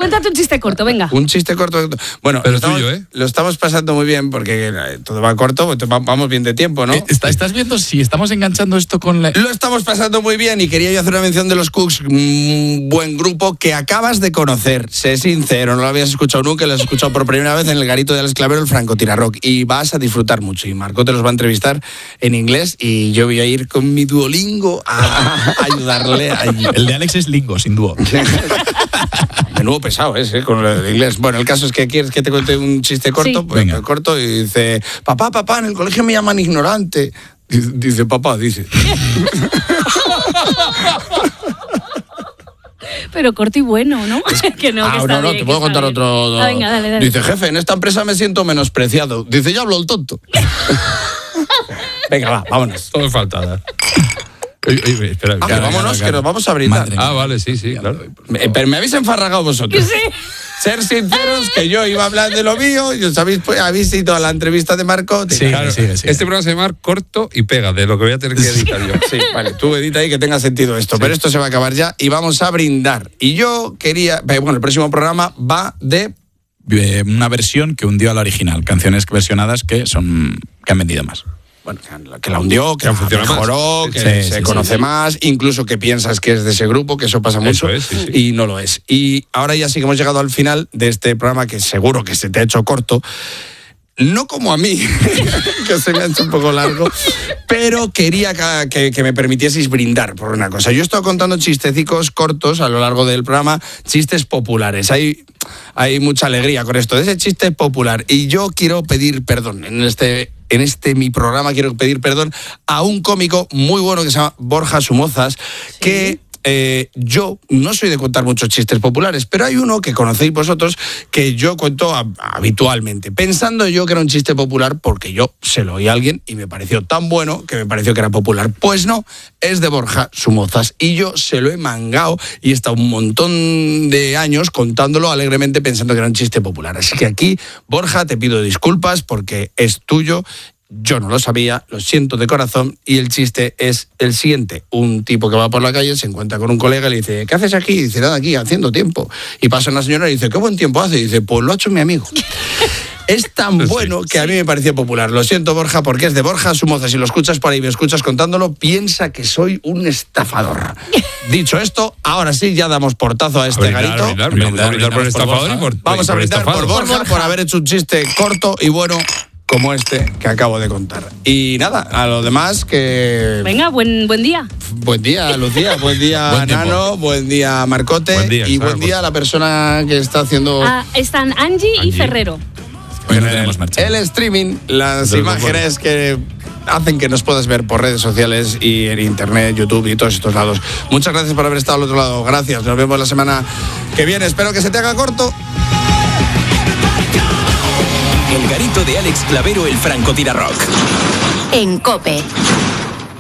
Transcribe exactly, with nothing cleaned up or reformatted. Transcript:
Cuéntate un chiste corto, venga. Un chiste corto. Bueno, pero lo estamos, tuyo, ¿eh? Lo estamos pasando muy bien porque todo va corto, pues vamos bien de tiempo, ¿no? Está, ¿Estás viendo si estamos enganchando esto con la... Lo estamos pasando muy bien y quería yo hacer una mención de los Cooks, un buen grupo que acabas de conocer. Sé sincero, no lo habías escuchado nunca, lo has escuchado por primera vez en el garito de Alex Clavero, el Francotirador, y vas a disfrutar mucho. Y Marco te los va a entrevistar en inglés y yo voy a ir con mi Duolingo a, a ayudarle allí. El de Alex es Lingo, sin dúo. Menudo pesado ese, ¿eh? Con el inglés. Bueno, el caso es que quieres que te cuente un chiste corto, Sí. pues Venga. corto, y dice, papá, papá, en el colegio me llaman ignorante. Dice, dice papá, dice. Pero corto y bueno, ¿no? que no, ah, que está no, no, bien, te puedo que está contar bien. otro. Ah, venga, dale, dale. Dice, jefe, en esta empresa me siento menospreciado. Dice, ya hablo el tonto. Venga, va, vámonos. Todo es faltada. Oye, oye, espera, Ah, que- que vámonos, que nos vamos a brindar. Madre Ah, vale, sí, sí, claro. Me- Pero me habéis enfarragado vosotros. Sí. Ser sinceros, que yo iba a hablar de lo mío y os habéis, pues, habéis ido a la entrevista de Marco. Sí. Claro, sigue, sigue. este programa se llama Corto y Pega, de lo que voy a tener que editar yo. Sí, vale, tú edita ahí que tenga sentido esto, pero esto se va a acabar ya y vamos a brindar. Y yo quería, bueno, el próximo programa va de... Eh, una versión que hundió a la original. Canciones versionadas que son que han vendido más. Bueno, que la hundió, que Que la funciona más. mejoró, que Sí, se sí, conoce sí. más, incluso que piensas que es de ese grupo, que eso pasa mucho, Eso es, sí, sí. y no lo es. Y ahora ya sí que hemos llegado al final de este programa que seguro que se te ha hecho corto. No como a mí, que se me ha hecho un poco largo, pero quería que, que, que me permitieseis brindar por una cosa. Yo he estado contando chistecicos cortos a lo largo del programa, chistes populares. Hay, hay mucha alegría con esto de ese chiste popular. Y yo quiero pedir perdón en este... En este mi programa quiero pedir perdón a un cómico muy bueno que se llama Borja Somozas, que eh, yo no soy de contar muchos chistes populares, pero hay uno que conocéis vosotros que yo cuento a- habitualmente, pensando yo que era un chiste popular porque yo se lo oí a alguien y me pareció tan bueno que me pareció que era popular. Pues no, es de Borja Somozas y yo se lo he mangado y he estado un montón de años contándolo alegremente pensando que era un chiste popular. Así que aquí, Borja, te pido disculpas porque es tuyo. Yo no lo sabía, lo siento de corazón, y el chiste es el siguiente. Un tipo que va por la calle, se encuentra con un colega y le dice, ¿qué haces aquí? Y dice, nada, aquí, haciendo tiempo. Y pasa una señora y dice, ¿qué buen tiempo hace? Y dice, pues lo ha hecho mi amigo. Es tan bueno que a mí me pareció popular. Lo siento, Borja, porque es de Borja Somozas. Si lo escuchas por ahí, me escuchas contándolo, piensa que soy un estafador. Dicho esto, ahora sí, ya damos portazo a este A brindar, garito. a brindar, brindar, Brindar, brindar por el brindamos por estafador y por, Vamos a por el brindar por estafado. Borja, por haber hecho un chiste corto y bueno como este que acabo de contar. Y nada, a lo demás que... Venga, buen, buen día. Buen día, Lucía, buen día, Buen tiempo. Nano, buen día, Marcote, Buen día, y claro, buen día a la persona que está haciendo Ah, están Angie, y Angie. Ferrero. Hoy no tenemos marcha. el streaming, las Del imágenes que hacen que nos puedas ver por redes sociales y en internet, YouTube y todos estos lados. Muchas gracias por haber estado al otro lado. Gracias, nos vemos la semana que viene. Espero que se te haga corto. El garito de Alex Clavero, el francotirador. En COPE.